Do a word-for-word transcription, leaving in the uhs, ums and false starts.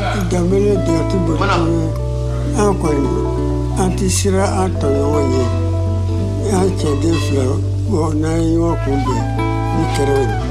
Dambele dɔrɔtu bɔ an kɔni an tɛ siran an tɔɲɔgɔn ye an cɛden fila n'an ye ɲɔgɔn kunbɛn ni kɛlɛ ye